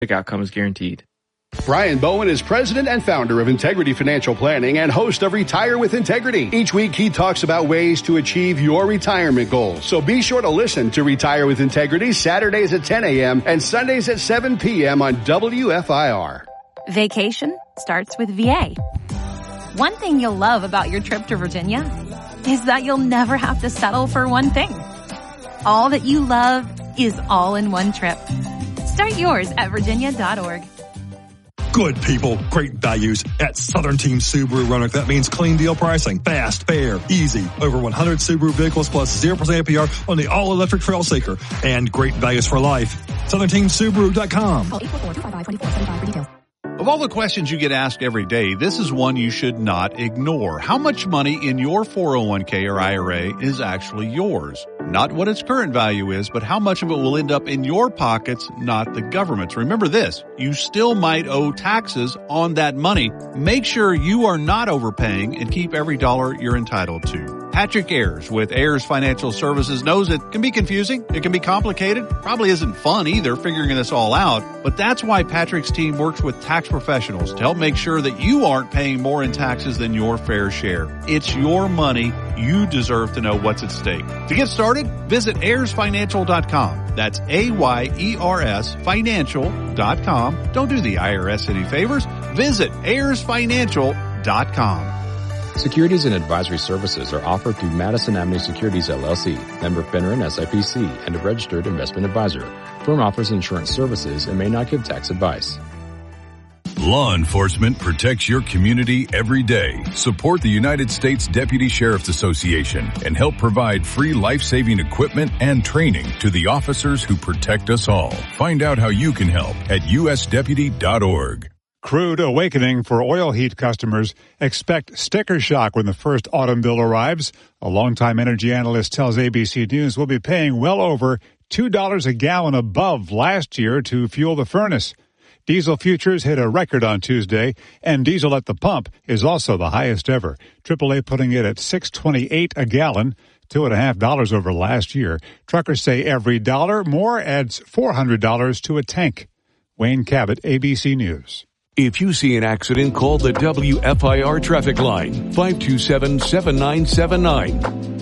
outcome is guaranteed. Brian Bowen is president and founder of Integrity Financial Planning and host of Retire with Integrity. Each week, he talks about ways to achieve your retirement goals. So be sure to listen to Retire with Integrity Saturdays at 10 a.m. and Sundays at 7 p.m. on WFIR. Vacation starts with VA. One thing you'll love about your trip to Virginia is that you'll never have to settle for one thing. All that you love is all in one trip. Start yours at virginia.org. Good people, great values at Southern Team Subaru Roanoke. That means clean deal pricing, fast, fair, easy. Over 100 Subaru vehicles plus 0% APR on the all-electric Trailseeker. And great values for life. SouthernTeamSubaru.com. Call 844-255-2475 for details. Of all the questions you get asked every day, this is one you should not ignore. How much money in your 401k or IRA is actually yours? Not what its current value is, but how much of it will end up in your pockets, not the government's. Remember this, you still might owe taxes on that money. Make sure you are not overpaying and keep every dollar you're entitled to. Patrick Ayers with Ayers Financial Services knows it can be confusing, it can be complicated, probably isn't fun either figuring this all out, but that's why Patrick's team works with tax professionals to help make sure that you aren't paying more in taxes than your fair share. It's your money. You deserve to know what's at stake. To get started, visit AyersFinancial.com. That's AYERS Financial.com. Don't do the IRS any favors. Visit AyersFinancial.com. Securities and advisory services are offered through Madison Avenue Securities, LLC, member FINRA and SIPC, and a registered investment advisor. Firm offers insurance services and may not give tax advice. Law enforcement protects your community every day. Support the United States Deputy Sheriff's Association and help provide free life-saving equipment and training to the officers who protect us all. Find out how you can help at usdeputy.org. Crude awakening for oil heat customers. Expect sticker shock when the first autumn bill arrives. A longtime energy analyst tells ABC News we'll be paying well over $2 a gallon above last year to fuel the furnace. Diesel futures hit a record on Tuesday, and diesel at the pump is also the highest ever. AAA putting it at $6.28 a gallon, $2.50 over last year. Truckers say every dollar more adds $400 to a tank. Wayne Cabot, ABC News. If you see an accident, call the WFIR traffic line, 527-7979.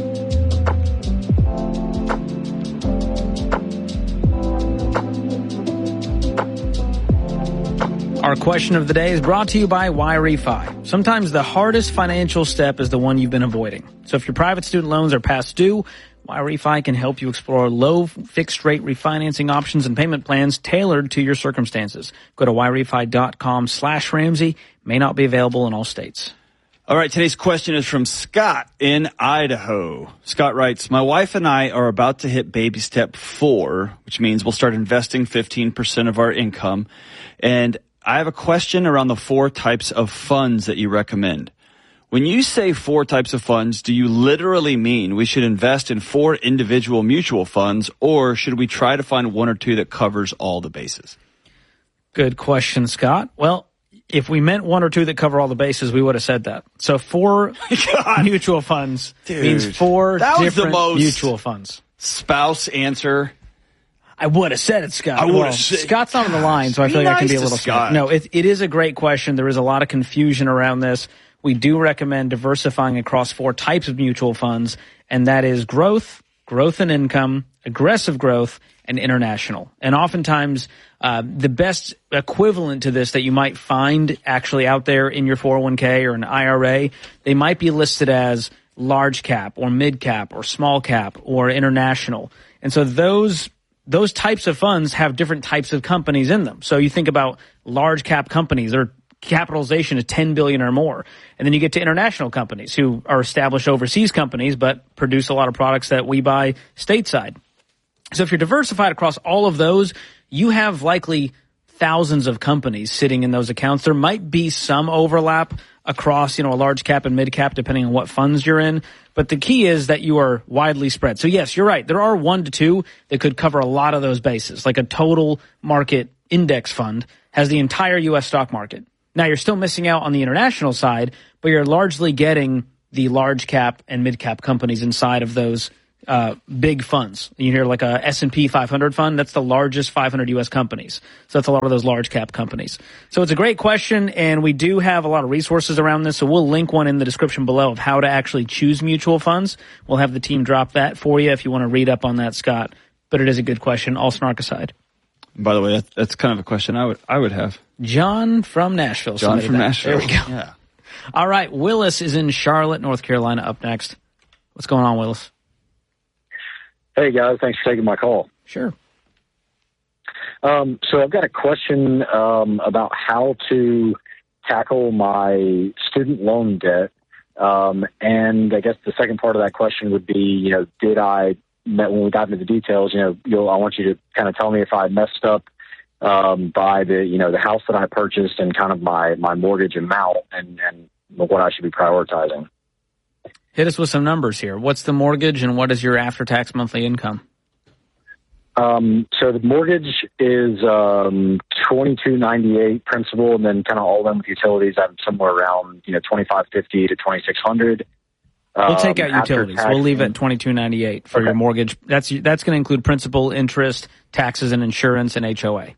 Our question of the day is brought to you by YRefi. Sometimes the hardest financial step is the one you've been avoiding. So if your private student loans are past due, YRefi can help you explore low fixed-rate refinancing options and payment plans tailored to your circumstances. Go to YRefi.com/Ramsey. May not be available in all states. All right, today's question is from Scott in Idaho. Scott writes, my wife and I are about to hit baby step 4, which means we'll start investing 15% of our income. And I have a question around the 4 types of funds that you recommend. When you say 4 types of funds, do you literally mean we should invest in 4 individual mutual funds, or should we try to find 1 or 2 that covers all the bases? Good question, Scott. Well, if we meant 1 or 2 that cover all the bases, we would have said that. So 4 mutual funds means 4 different mutual funds. Spouse answer. I would have said it, Scott. I would have said Scott's not on the line, so I feel like I can be a little smart. No, it is a great question. There is a lot of confusion around this. We do recommend diversifying across 4 types of mutual funds, and that is growth, growth and income, aggressive growth, and international. And oftentimes, the best equivalent to this that you might find actually out there in your 401k or an IRA, they might be listed as large cap or mid cap or small cap or international. And so those types of funds have different types of companies in them. So you think about large cap companies, their capitalization is $10 billion or more. And then you get to international companies who are established overseas companies but produce a lot of products that we buy stateside. So if you're diversified across all of those, you have likely thousands of companies sitting in those accounts. There might be some overlap across, a large cap and mid cap depending on what funds you're in. But the key is that you are widely spread. So yes, you're right. There are 1 to 2 that could cover a lot of those bases, like a total market index fund has the entire U.S. stock market. Now, you're still missing out on the international side, but you're largely getting the large cap and mid cap companies inside of those big funds. You hear like a S&P 500 fund, that's the largest 500 U.S. companies. So that's a lot of those large cap companies. So it's a great question, and we do have a lot of resources around this, so we'll link one in the description below of how to actually choose mutual funds. We'll have the team drop that for you if you want to read up on that, Scott. But it is a good question, all snark aside. By the way, that's kind of a question I would have. John from Nashville. Nashville. There we go. Yeah. All right, Willis is in Charlotte, North Carolina, up next. What's going on, Willis? Hey, guys. Thanks for taking my call. Sure. So I've got a question about how to tackle my student loan debt. And I guess the second part of that question would be, when we got into the details, I want you to kind of tell me if I messed up by the house that I purchased and kind of my mortgage amount and what I should be prioritizing. Hit us with some numbers here. What's the mortgage and what is your after-tax monthly income? So the mortgage is $2,298 principal, and then kind of all in with utilities. I'm somewhere around $2,550 to $2,600. We'll take out utilities. We'll leave it at $2,298 for your mortgage. That's going to include principal, interest, taxes, and insurance, and HOA.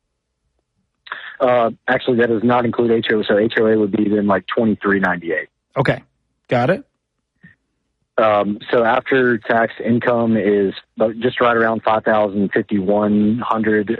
Actually, that does not include HOA. So HOA would be then like $2,398. Okay, got it. So after tax income is just right around $5,051.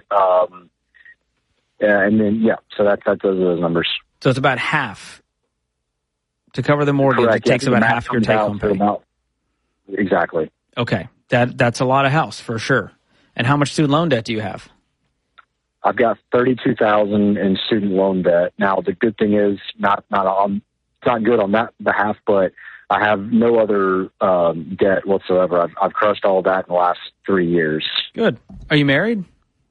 And then so that's those numbers. So it's about half to cover the mortgage. Correct. It takes about half your take home pay. Exactly. Okay, that's a lot of house for sure. And how much student loan debt do you have? I've got $32,000 in student loan debt. Now the good thing is it's not good on that behalf, but I have no other debt whatsoever. I've crushed all that in the last 3 years. Good. Are you married?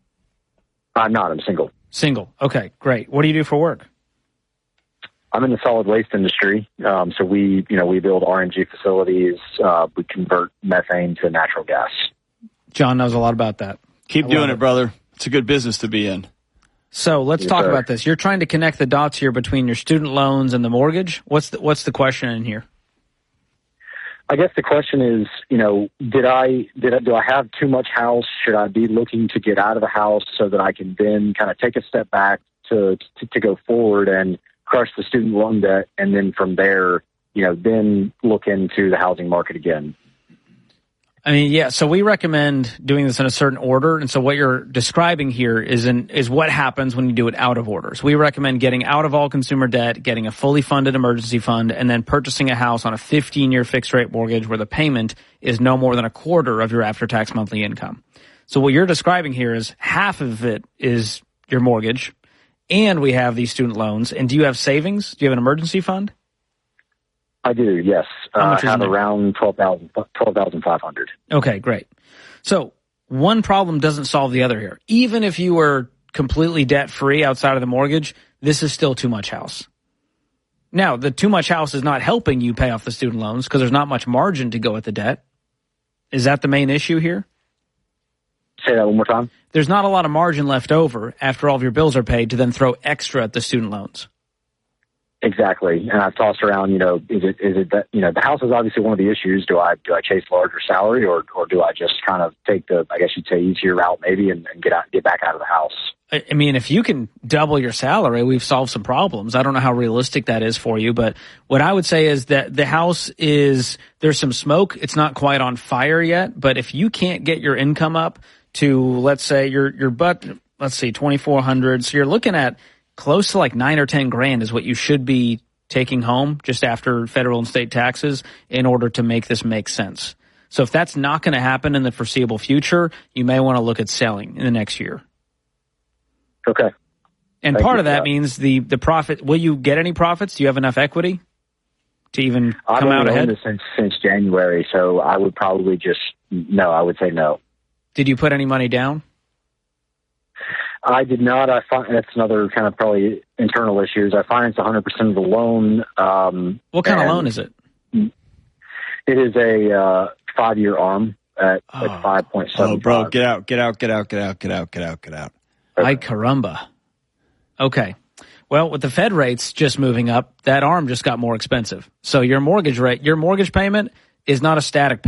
I'm not. I'm single. Single. Okay, great. What do you do for work? I'm in the solid waste industry. So we build RNG facilities. We convert methane to natural gas. John knows a lot about that. Keep doing it, brother. It's a good business to be in. So let's talk about this. You're trying to connect the dots here between your student loans and the mortgage. What's the question in here? I guess the question is, do I have too much house? Should I be looking to get out of the house so that I can then kind of take a step back to go forward and crush the student loan debt, and then from there, then look into the housing market again? I mean, yeah, so we recommend doing this in a certain order. And so what you're describing here is what happens when you do it out of order. So we recommend getting out of all consumer debt, getting a fully funded emergency fund, and then purchasing a house on a 15-year fixed rate mortgage where the payment is no more than a quarter of your after-tax monthly income. So what you're describing here is half of it is your mortgage, and we have these student loans. And do you have savings? Do you have an emergency fund? I do, yes. I have around $12,500. Okay, great. So one problem doesn't solve the other here. Even if you were completely debt-free outside of the mortgage, this is still too much house. Now, the too much house is not helping you pay off the student loans because there's not much margin to go with the debt. Is that the main issue here? Say that one more time. There's not a lot of margin left over after all of your bills are paid to then throw extra at the student loans. Exactly. And I've tossed around, is it that, the house is obviously one of the issues. Do I chase larger salary or do I just kind of take the, I guess you'd say, easier route maybe and get back out of the house? I mean, if you can double your salary, we've solved some problems. I don't know how realistic that is for you, but what I would say is that the house there's some smoke. It's not quite on fire yet, but if you can't get your income up to, let's say let's see, $2,400. So you're looking at close to like $9 or $10,000 is what you should be taking home just after federal and state taxes in order to make this make sense. So if that's not going to happen in the foreseeable future, you may want to look at selling in the next year. Okay. And part of that means the profit. Will you get any profits? Do you have enough equity to even come out ahead? I've owned this since January, so I would probably I would say no. Did you put any money down? I did not. I find that's another kind of probably internal issues. I financed 100% of the loan. What kind of loan is it? It is a 5-year ARM at 5.7. Oh, bro, get out. Ay caramba. Okay. Well, with the Fed rates just moving up, that ARM just got more expensive. So your mortgage payment is not a static payment.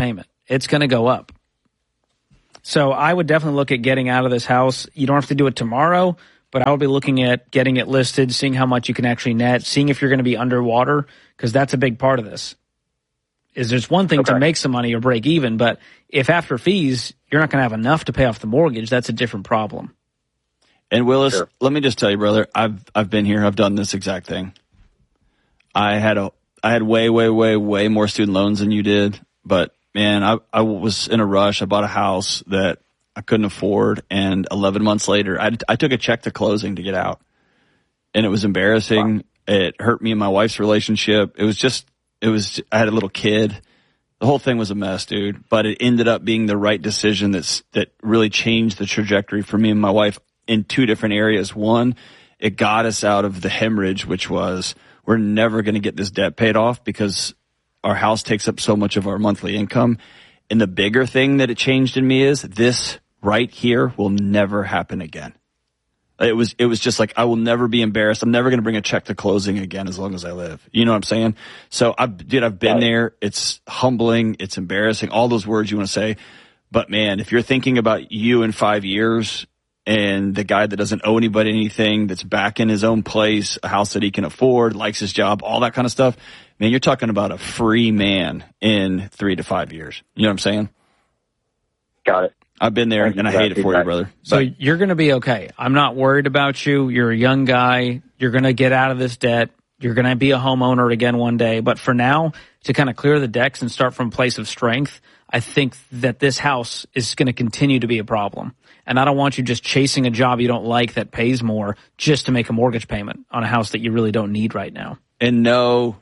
it's going to go up. So I would definitely look at getting out of this house. You don't have to do it tomorrow, but I would be looking at getting it listed, seeing how much you can actually net, seeing if you're going to be underwater, because that's a big part of this. Is there's one thing to make some money or break even, but if after fees you're not going to have enough to pay off the mortgage, that's a different problem. And Willis, let me just tell you, brother, I've been here. I've done this exact thing. I had way more student loans than you did, but man, I was in a rush. I bought a house that I couldn't afford, and 11 months later, I took a check to closing to get out, and it was embarrassing. Wow. It hurt me and my wife's relationship. I had a little kid. The whole thing was a mess, dude, but it ended up being the right decision that really changed the trajectory for me and my wife in two different areas. One, it got us out of the hemorrhage, which was we're never going to get this debt paid off because our house takes up so much of our monthly income. And the bigger thing that it changed in me is this right here will never happen again. It was just like, I will never be embarrassed. I'm never going to bring a check to closing again as long as I live. You know what I'm saying? So I've been there. It's humbling. It's embarrassing. All those words you want to say. But man, if you're thinking about you in 5 years and the guy that doesn't owe anybody anything, that's back in his own place, a house that he can afford, likes his job, all that kind of stuff, man, you're talking about a free man in 3 to 5 years. You know what I'm saying? Got it. I've been there, and I hate it for you, brother. So you're going to be okay. I'm not worried about you. You're a young guy. You're going to get out of this debt. You're going to be a homeowner again one day. But for now, to kind of clear the decks and start from a place of strength, I think that this house is going to continue to be a problem. And I don't want you just chasing a job you don't like that pays more just to make a mortgage payment on a house that you really don't need right now. And no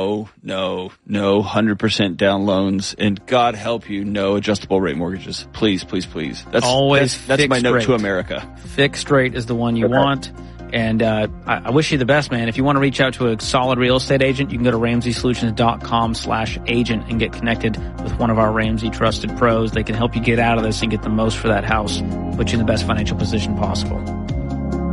100% down loans, and God help you, no adjustable rate mortgages. Please. That's my note to America. Fixed rate is the one you want. And I wish you the best, man. If you want to reach out to a solid real estate agent, you can go to RamseySolutions.com/agent and get connected with one of our Ramsey trusted pros. They can help you get out of this and get the most for that house, put you in the best financial position possible.